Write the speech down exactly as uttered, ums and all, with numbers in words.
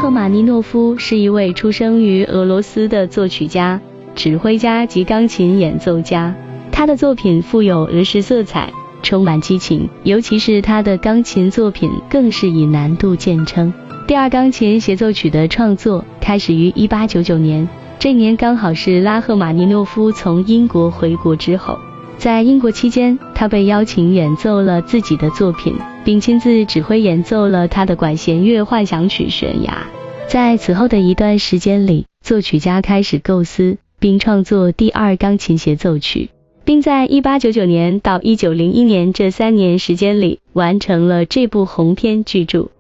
赫玛尼诺夫是一位出生于俄罗斯的作曲家、指挥家及钢琴演奏家。他的作品富有儿时色彩，充满激情，尤其是他的钢琴作品更是以难度见称。第二钢琴协奏曲的创作开始于一八九九年，这年刚好是拉赫玛尼诺夫从英国回国之后。在英国期间，他被邀请演奏了自己的作品，并亲自指挥演奏了他的管弦乐幻想曲悬崖。在此后的一段时间里，作曲家开始构思并创作第二钢琴协奏曲，并在一八九九年到一九零一年这三年时间里完成了这部鸿篇巨著。